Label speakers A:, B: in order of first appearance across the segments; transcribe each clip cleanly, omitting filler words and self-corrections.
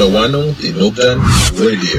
A: Ilocano Tinugan Radio.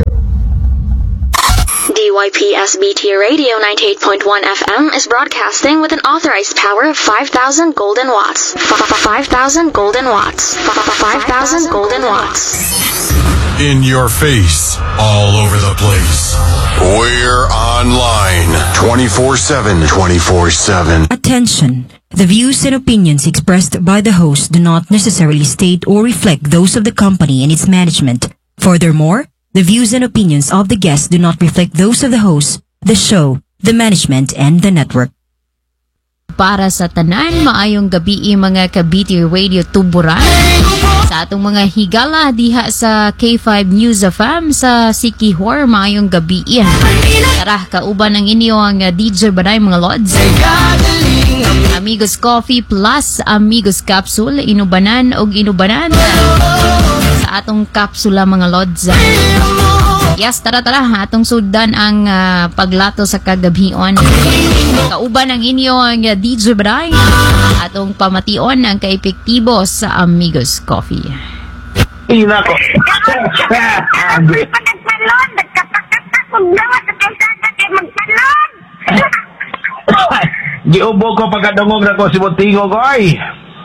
B: DYPSBT Radio 98.1 FM is broadcasting with an authorized power of 5,000 golden watts. 5,000 golden watts. 5,000 golden watts.
C: In your face, all over the place. We're online 24/7. 24/7.
D: Attention. The views and opinions expressed by the host do not necessarily state or reflect those of the company and its management. Furthermore, the views and opinions of the guests do not reflect those of the host, the show, the management, and the network.
E: Para sa tanan, maayong gabi mga ka-BT Radio tuburan. Sa atong mga higala diha sa K5 News FM sa Sikihor, maayong gabi yan. Tara, kauban ang inyo ang DJ Banay mga Lods. Amigos Coffee plus Amigos Capsule, inubanan o inubanan sa atong kapsula mga Lods. Yes, tara, atong sudan ang paglato sa kagabion. Kauban ang inyo ang DJ Bray. Atong pamation ang kaepektibo sa Amigos Coffee.
F: Ina ko.
G: Magpalon, nagkapakatakog daw sa kalsada kay magpalon.
F: Giubo ko pagkadungog na ko si Montingo ko ay.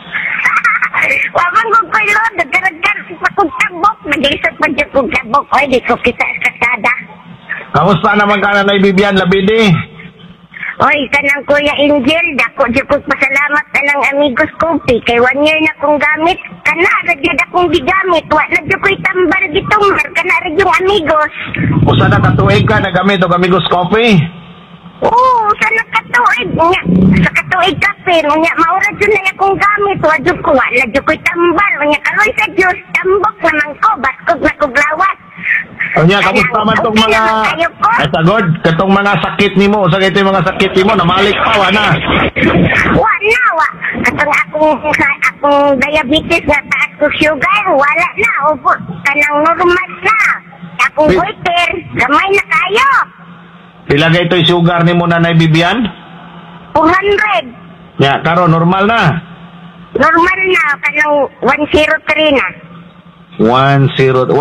G: Waman kong palon, nagkaragkar sa kugtabok. Nag-isap pa dyan kugtabok. Ay, di ko kita sa kalsada.
F: Kamusta naman ka na Bibian Labidi?
G: Oy, kanang Kuya Angel, dako dyan kong pasalamat na ng Amigos Coffee. Kay 1 year na kong gamit. Kana, radyo akong gigamit. Wala dyan ko'y tambal gitumar. Kana, radyong Amigos.
F: Usa na katuig ka nagamit og Amigos Coffee?
G: Oo, sana katuig. Nga, sa katuig kape. Nga, maura dyan na akong gamit. Wadyo ko, wala dyan ko'y tambal. Nga, karoy sa Diyos, tambok naman ko. Baskog na kuglawas.
F: O niya, kamusta man tong mga... Ay, sagod, katong mga sakit nimo. Sa ito yung mga sakit nimo, namalik pa, wana.
G: Wa. Katong akong diabetes na taas ko sugar, wala na. Ubo, kanang normal na. Akong goiter, gamay na kayo.
F: Pila ga ito'y sugar nimo Nanay Bibian?
G: 200.
F: Ya, karo, normal na.
G: Normal na, kanang 103 na.
F: 103.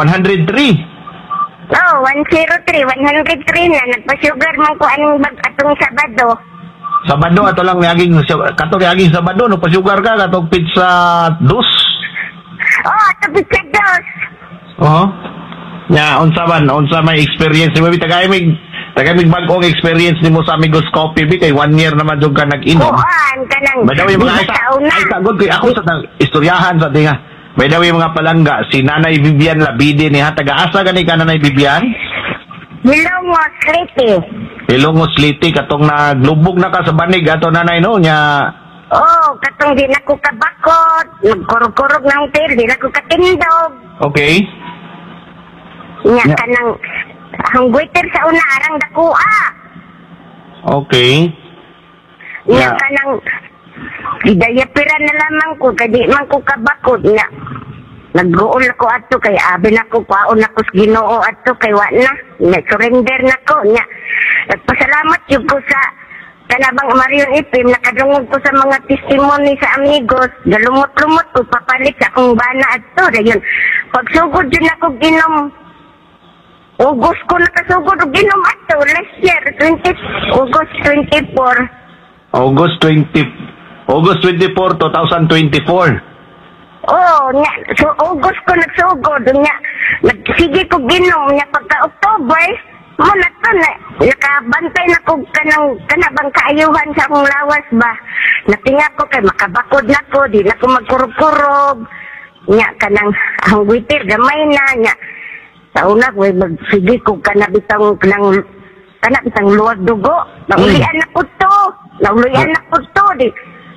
G: Oo, 103 na. Nagpa-sugar man ko anong atong Sabado.
F: Sabado, ato lang naging, katong naging Sabado, no, pa-sugar ka, katong pizza dos?
G: Oo, ito pizza dos.
F: Oo. Ya, unsa may experience mo, tagay mig bagong experience nimo sa Amigos Coffee, kay 1 year naman jud ka nag-inom.
G: Oo, kanang.
F: By the way, mga ay sagod kay ako sa istoryahan sa tinga. By the way, mga palangga, si Nanay Vivian Labidi ni ha, taga-asa gani ka Nanay Vivian?
G: Ilongos Liti.
F: Ilongos Liti, katong naglubog na ka sa banig, ato Nanay, no? Nya...
G: Oo, katong di na ko kabakot, nagkurog-kurog ng tail, di na ko katindog.
F: Okay.
G: Nya, kanang, ang waiter sa una, arang dakua.
F: Okay.
G: Nya, kanang, idayapiran na lamang ko, kadi man ko kabakot na. Nag-uol ako ato, kay abi na ko, kwaon ako sa Ginoo ato, kay wala na. Surrender na ko, nya. Nagpasalamat yung ko sa kanabang Marion Ipim, nakadungog ko sa mga testimony sa Amigos. Galumot-lumot ko, papalit sa akong bana ato. Dayon, pagsugod yun ako ginom. August ko nakasugod og ginom ato, last year, August 24.
F: August 24, 2024.
G: Oo, nya, so August ko nagsugod, nya, nagsige ko ginom, nya, pagka-October, mo na to, nakabantay na ko kanabang kaayuhan sa akong lawas ba. Natinga ko kay makabakod na ko, di na ko magkurog-kurog, nya, kanang, ang witir, gamay na, nya, sa una ko, magsige ko kanabitang luwag dugo, naulian na ko to, di,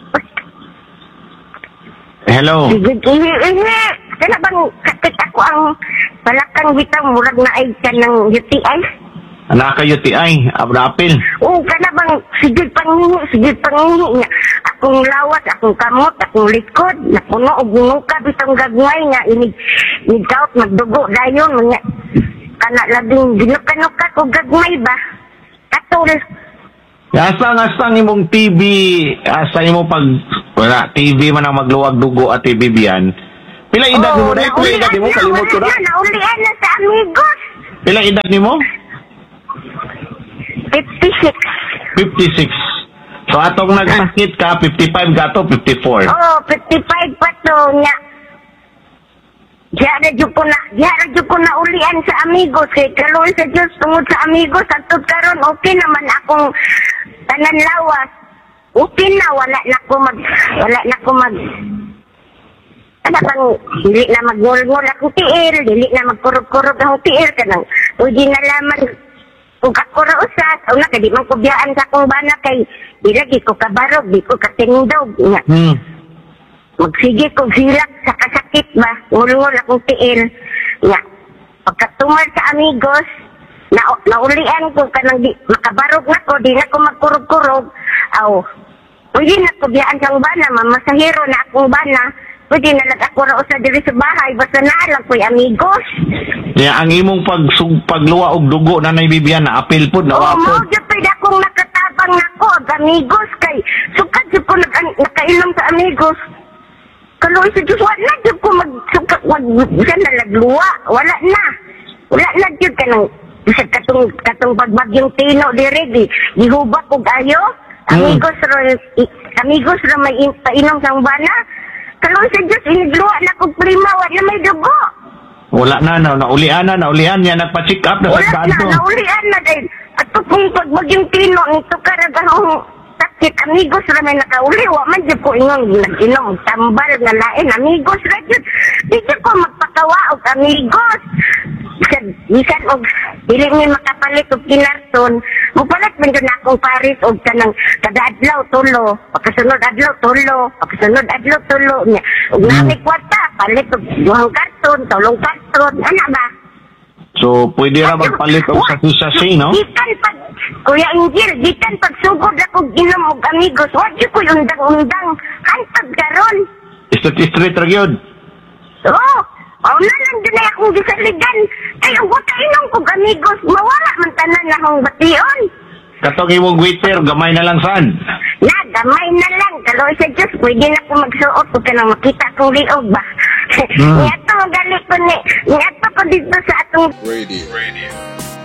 F: hello.
G: Sige. Kaya bang kakit ako ang palakang bitang murag na ay ka ng UTI?
F: Anak ka UTI, apil.
G: Oo, kana bang sige pangingi niya. Akong lawas, akong kamot, akong likod, napuno o bunuka bitang gagmay nga, inigkaot, magdugo, dayon, nga. Kana labing ginuka-nuka ko gagmay ba? Katul.
F: Asang imong TV, asa imo pag wala TV man ang magluwag dugo at Bibian. Pila edad nimo dai? Pila edad nimo? Kalimot ko na.
G: Naulian na sa amigos.
F: Pila edad nimo?
G: 56.
F: 56. So atong nagsakit ka 55 ka to 54.
G: Oh, 55 pa to nya. Diara jud ko na ulian sa amigos kay kaluoy sa Dios tungod sa amigos atud karon okay naman akong tanan lawas. Okay na wala na ko mag ano bang dili na magngol-ngol akong tiil, dili na magkurog-kurog akong tiil kanang uji na laman kung kakura usas o na kadi man kubiyaan sa akong bana kay di lagi ko kabarog, di ko katingdog nga. Magsige ko silak sa kasakit ba, ngul-ngul akong tiil nga. Pagkatungal sa amigos naulian ko kanang di makabarog na ko, di na ko magkurog-kurog aw uji na kubiyaan sa akong bana, mamasahiro na akong bana. Pwede na nag-akura sa diri sa bahay, basta naalang ko'y amigos.
F: Yeah, ang imong pagluwa og dugo na naibibiyan na apil pod na wapod.
G: Oo, mo pwede akong nakatabang ako ag amigos kay sukad jud ko nakainom sa amigos. Kaluoy sa Diyos, wala na jud ko magsukad, wala na nagluwa, wala na jud ka nang bisag katong bagbagyong tino diri, gihubak og ayo, amigos ro may painom sa bana. Kaluoy sa Diyos, inigluwa na kong prima, wala may dugo.
F: Wala na, naulian niya, nagpa-check up na sa kanto.
G: Wala na, naulian na dahil. At kung pagbaging tino, ito karagahong sakit, amigos na may nakauli, wala man dyan ko inong nag-inom, tambal na lain, amigos na dyan. Dito ko magpakawaog, amigos. Bisan og dili mi makapalit og kinarton, mupalit man jud akong paris og kanang kada adlaw tulo, pagkasunod adlaw tulo nya. Ug nami kwarta palit og duhang karton, tulong karton, ana ba?
F: So pwede ra magpalit og sa sachet, no?
G: Gikan pag Kuya Angel, gikan pag sugod ako ginom og amigos, wa jud ko undang-undang hantod karon.
F: Street ra gyud.
G: Oh, na lang din ay akong gisaligan. Ay, ang wata inong kong amigos, mawala man tanan na akong bation.
F: Katong imong waiter, gamay na lang saan?
G: Na, gamay na lang. Kaloy sa Diyos, pwede na ko magsuot kung ka nang makita kong liog ba. Niyato, galit ko ni. Niyato ko dito sa atong
A: Radio.